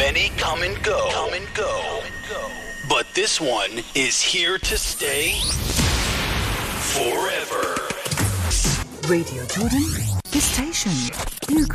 Many come and go. But this one is here to stay forever. Radio Jordan, the station.